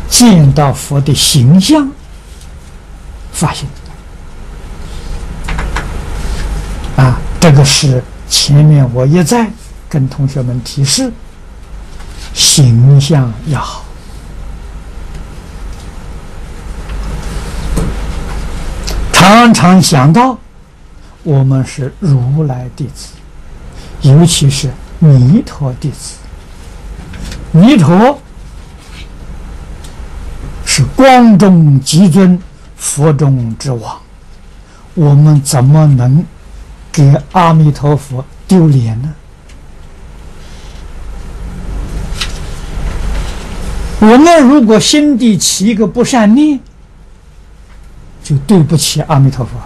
见到佛的形象发心啊，这个是前面我一再跟同学们提示，形象要好。常常想到我们是如来弟子，尤其是弥陀弟子。弥陀是光中极尊，佛中之王，我们怎么能给阿弥陀佛丢脸呢？我们如果心底起一个不善念，就对不起阿弥陀佛。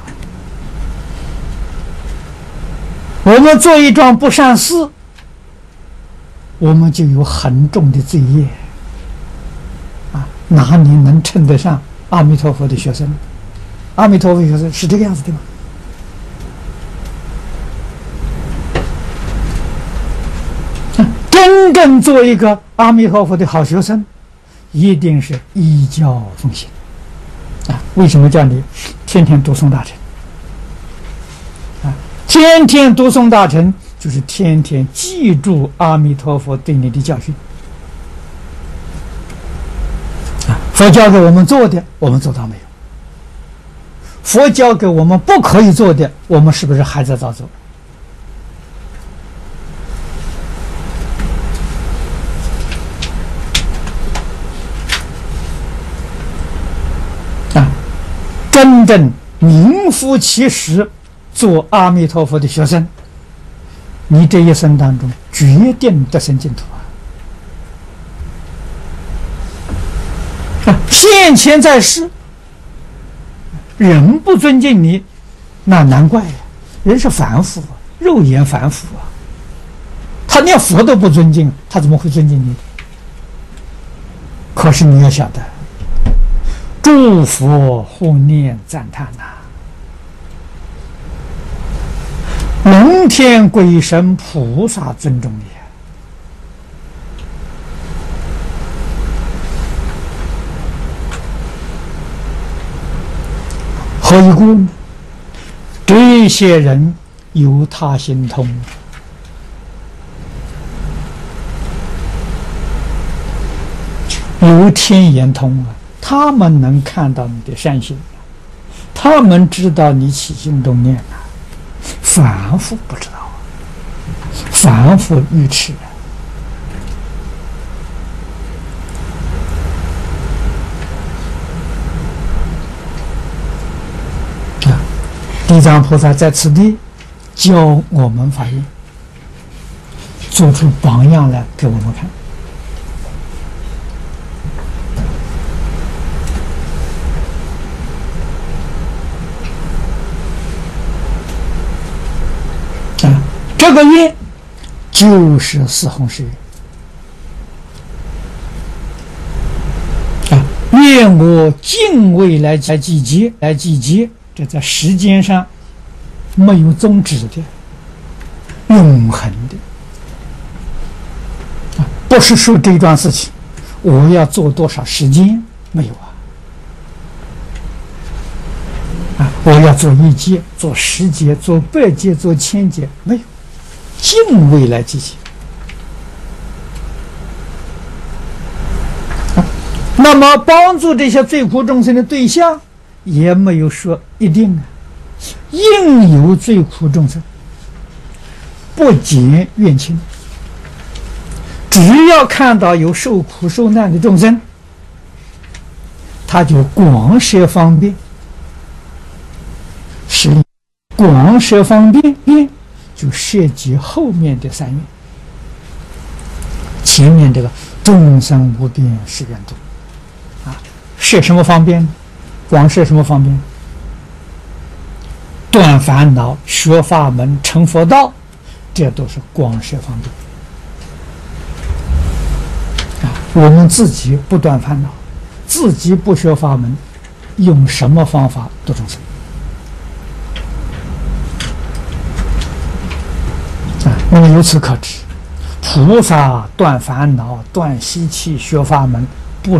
我们做一桩不善事，我们就有很重的罪业啊！哪里能称得上阿弥陀佛的学生？阿弥陀佛学生是这个样子的吗？真正做一个阿弥陀佛的好学生，一定是依教奉行啊！为什么叫你天天读诵大乘啊？天天读诵大乘，就是天天记住阿弥陀佛对你的教训啊！佛教给我们做的，我们做到没有？佛教给我们不可以做的，我们是不是还在照做？真正名副其实做阿弥陀佛的学生，你这一生当中决定得生净土啊！现前在世，人不尊敬你，那难怪呀！人是凡夫，肉眼凡夫啊，他连佛都不尊敬，他怎么会尊敬你？可是你要晓得，诸佛护念赞叹呐，龙天鬼神菩萨尊重你。何以故呢？这些人有他心通，有天眼通啊。他们能看到你的善行，他们知道你起心动念啊，凡夫不知道啊，凡夫愚痴啊！地藏菩萨在此地教我们法愿，做出榜样来给我们看。这个愿就是四弘誓愿啊！愿我敬畏来季节，这在时间上没有终止的，永恒的啊！不是说这桩事情我要做多少时间，没有啊！我要做1劫，做10劫，做100劫，做1000劫，没有。敬畏来积极那么帮助这些罪苦众生的对象也没有说一定啊，应有罪苦众生，不减怨轻。只要看到有受苦受难的众生，他就广设方便，使力广设方便。就涉及后面的3愿，前面这个众生无边誓愿度啊，设什么方便？广设什么方便？断烦恼、学法门、成佛道，这都是广设方便啊。我们自己不断烦恼，自己不学法门，用什么方法度众生？那么由此可知，菩萨断烦恼、断习气、学法门，